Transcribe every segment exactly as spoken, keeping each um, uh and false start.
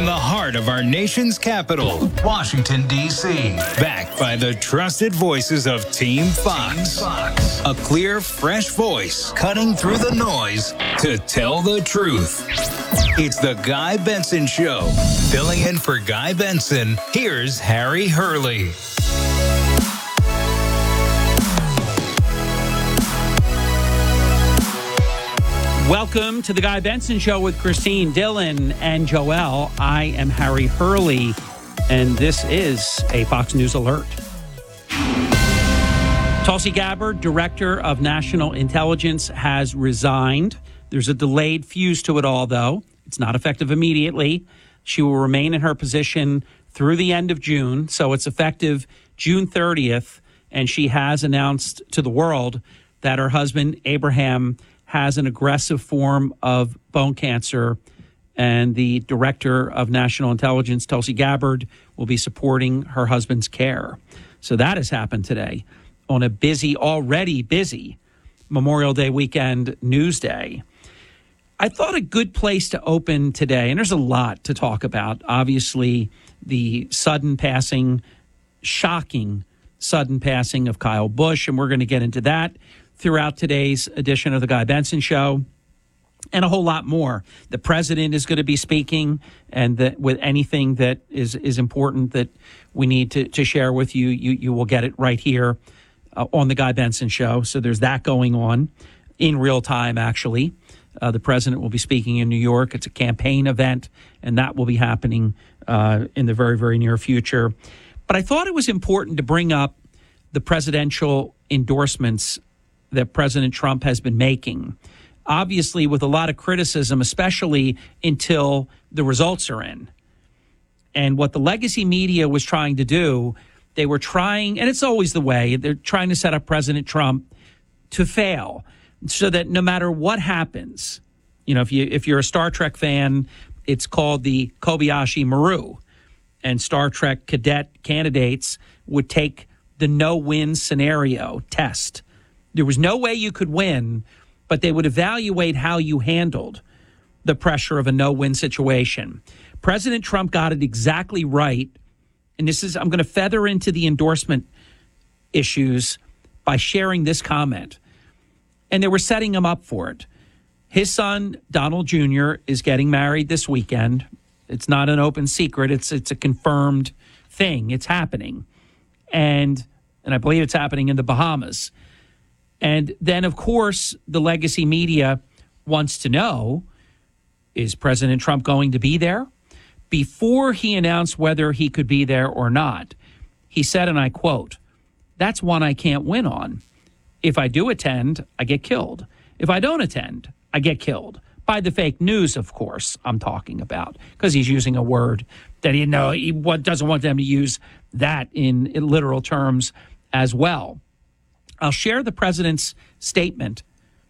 from the heart of our nation's capital, Washington, D C Backed by the trusted voices of Team Fox. Team Fox. A clear, fresh voice cutting through the noise to tell the truth. It's the Guy Benson Show. Filling in for Guy Benson, here's Harry Hurley. Welcome to the Guy Benson Show with Christine, Dylan, and Joelle. I am Harry Hurley, and this is a Fox News alert. Tulsi Gabbard, Director of National Intelligence, has resigned. There's a delayed fuse to it all, though. It's not effective immediately. She will remain in her position through the end of June, so it's effective June thirtieth, and she has announced to the world that her husband, Abraham, has an aggressive form of bone cancer, and the Director of National Intelligence, Tulsi Gabbard, will be supporting her husband's care. So that has happened today on a busy, already busy Memorial Day weekend news day. I thought a good place to open today, and there's a lot to talk about. Obviously, the sudden passing, shocking sudden passing of Kyle Busch, and we're going to get into that throughout today's edition of the Guy Benson Show, and a whole lot more. The president is going to be speaking, and that with anything that is, is important that we need to, to share with you, you, you will get it right here uh, on the Guy Benson Show. So there's that going on in real time, actually. Uh, the president will be speaking in New York. It's a campaign event, and that will be happening uh, in the very, very near future. But I thought it was important to bring up the presidential endorsements that President Trump has been making, obviously with a lot of criticism, especially until the results are in. And what the legacy media was trying to do, they were trying, and it's always the way, they're trying to set up President Trump to fail so that no matter what happens, you know, if you if you're a Star Trek fan, it's called the Kobayashi Maru, and Star Trek cadet candidates would take the no-win scenario test. There was no way you could win, but they would evaluate how you handled the pressure of a no-win situation. President Trump got it exactly right. And this is, I'm going to feather into the endorsement issues by sharing this comment. And they were setting him up for it. His son, Donald Junior, is getting married this weekend. It's not an open secret. It's it's a confirmed thing. It's happening. And and I believe it's happening in the Bahamas. And then, of course, the legacy media wants to know, is President Trump going to be there? Before he announced whether he could be there or not, he said, and I quote, "That's one I can't win on. If I do attend, I get killed. If I don't attend, I get killed." By the fake news, of course, I'm talking about, because he's using a word that he, know, he doesn't want them to use that in, in literal terms as well. I'll share the president's statement,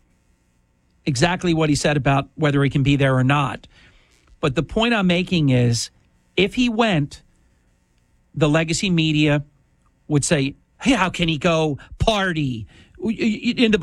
exactly what he said about whether he can be there or not. But the point I'm making is, if he went, the legacy media would say, hey, how can he go party in the